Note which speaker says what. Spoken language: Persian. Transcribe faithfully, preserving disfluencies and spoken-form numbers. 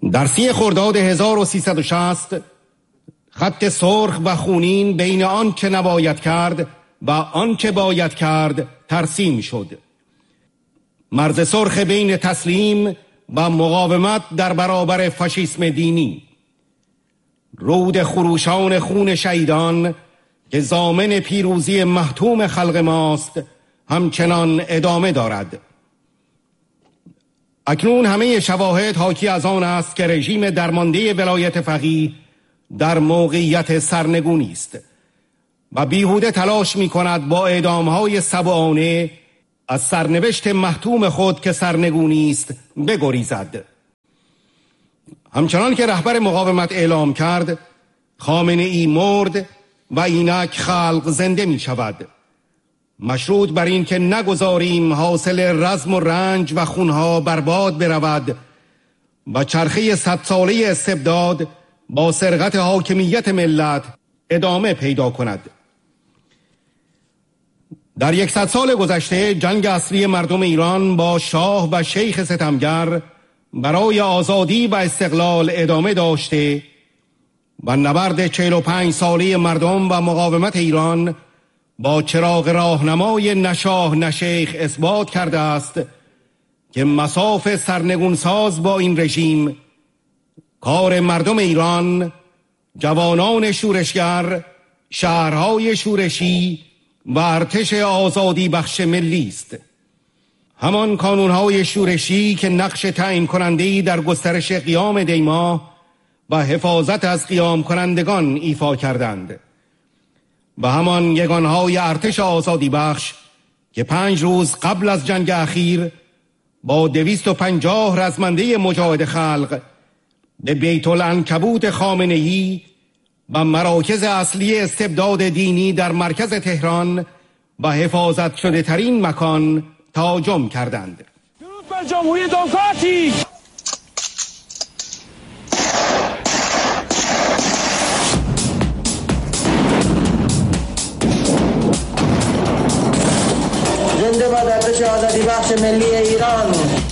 Speaker 1: در سی خرداد هزار و سیصد و شصت خط سرخ و خونین بین آن که نباید کرد و آن که باید کرد ترسیم شد. مرز سرخ بین تسلیم و مقاومت در برابر فاشیسم دینی. رود خروشان خون شهیدان که ضامن پیروزی محتوم خلق ماست همچنان ادامه دارد. اکنون همه شواهد حاکی از آن است که رژیم درمانده ولایت فقیه در موقعیت سرنگونی است و بیهوده تلاش می کند با اعدامهای سبعانه از سرنوشت محتوم خود که سرنگونی است بگریزد. همچنان که رهبر مقاومت اعلام کرد، خامنه ای مرد و اینک خلق زنده می شود، مشروط بر این که نگذاریم حاصل رزم و رنج و خونها برباد برود و چرخه صد ساله استبداد با سرقت حاکمیت ملت ادامه پیدا کند. در یکصد سال گذشته جنگ اصلی مردم ایران با شاه و شیخ ستمگر برای آزادی و استقلال ادامه داشته و نبرد چهل و پنج ساله مردم و مقاومت ایران با چراغ راهنمای نشاه نشیخ اثبات کرده است که مصاف سرنگونساز با این رژیم کار مردم ایران، جوانان شورشگر، شهرهای شورشی و ارتش آزادی بخش ملی است. همان کانونهای شورشی که نقش تعیین کننده‌ای در گسترش قیام دیما و حفاظت از قیام کنندگان ایفا کردند و همان یگانهای ارتش آزادی بخش که پنج روز قبل از جنگ اخیر با دویست و پنجاه رزمنده مجاهد خلق به بیت العنکبوت خامنه‌ای و مراکز اصلی استبداد دینی در مرکز تهران و حفاظت شده ترین مکان تهاجم کردند.
Speaker 2: درود بر جمهوری دموکراتیک.
Speaker 3: زنده باد ارتش آزادی بخش ملی ایران.